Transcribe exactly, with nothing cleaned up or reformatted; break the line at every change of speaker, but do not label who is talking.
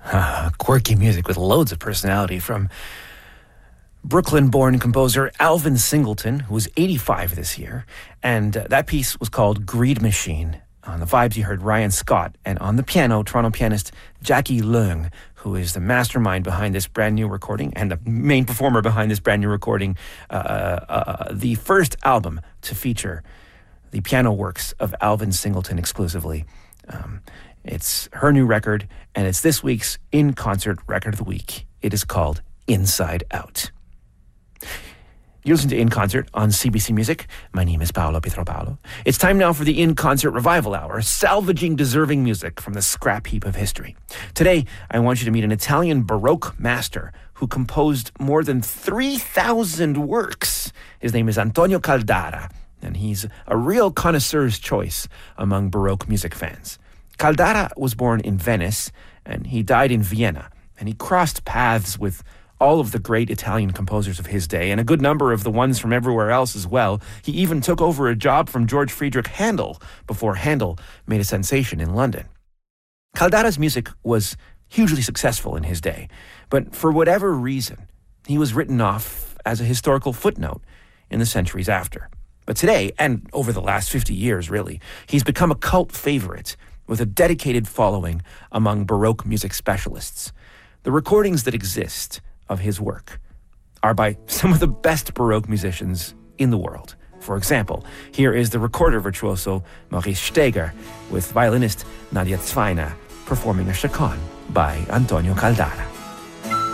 Uh, quirky music with loads of personality from Brooklyn-born composer Alvin Singleton, who was eighty-five this year. And uh, that piece was called Greed Machine. On the vibes, you heard Ryan Scott. And on the piano, Toronto pianist Jackie Leung, who is the mastermind behind this brand new recording and the main performer behind this brand new recording, uh, uh, the first album to feature the piano works of Alvin Singleton exclusively. Um, it's her new record, and it's this week's in-concert record of the week. It is called Inside Out. You listen to In Concert on C B C Music. My name is Paolo Pietropalo. It's time now for the In Concert Revival Hour, salvaging deserving music from the scrap heap of history. Today, I want you to meet an Italian Baroque master who composed more than three thousand works. His name is Antonio Caldara, and he's a real connoisseur's choice among Baroque music fans. Caldara was born in Venice, and he died in Vienna, and he crossed paths with all of the great Italian composers of his day, and a good number of the ones from everywhere else as well. He even took over a job from George Friedrich Handel before Handel made a sensation in London. Caldara's music was hugely successful in his day, but for whatever reason, he was written off as a historical footnote in the centuries after. But today, and over the last fifty years really, he's become a cult favorite with a dedicated following among Baroque music specialists. The recordings that exist of his work are by some of the best Baroque musicians in the world. For example, here is the recorder virtuoso Maurice Steger with violinist Nadia Zweiner performing a chaconne by Antonio Caldara.